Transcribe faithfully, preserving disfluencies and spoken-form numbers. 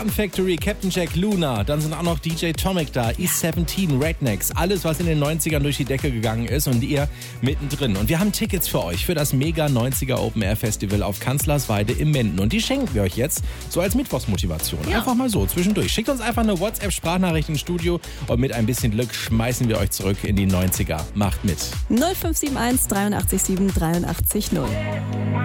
Fun Factory, Captain Jack, Luna, dann sind auch noch D J Tomic da, E siebzehn, Rednecks, alles was in den neunzigern durch die Decke gegangen ist und ihr mittendrin. Und wir haben Tickets für euch für das Mega neunziger Open Air Festival auf Kanzlersweide im Menden und die schenken wir euch jetzt so als Mittwochsmotivation. Ja. Einfach mal so zwischendurch. Schickt uns einfach eine WhatsApp-Sprachnachricht ins Studio und mit ein bisschen Glück schmeißen wir euch zurück in die neunziger. Macht mit. null fünf sieben eins dreiundachtzig sieben dreiundachtzig null.